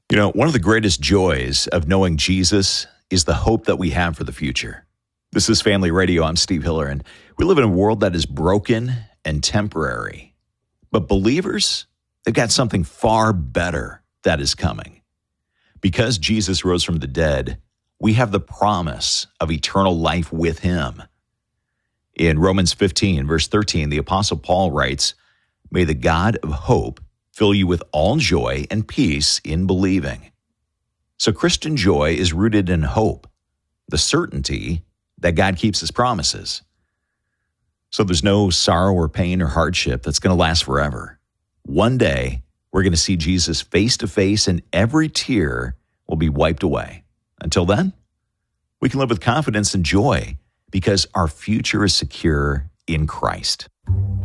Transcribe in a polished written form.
You know, one of the greatest joys of knowing Jesus is the hope that we have for the future. This is Family Radio. I'm Steve Hiller, and we live in a world that is broken and temporary. But believers, they've got something far better that is coming. Because Jesus rose from the dead, we have the promise of eternal life with him. In Romans 15, verse 13, the Apostle Paul writes, "May the God of hope fill you with all joy and peace in believing." So Christian joy is rooted in hope, the certainty that God keeps his promises. So there's no sorrow or pain or hardship that's going to last forever. One day, we're going to see Jesus face to face, and every tear will be wiped away. Until then, we can live with confidence and joy because our future is secure in Christ.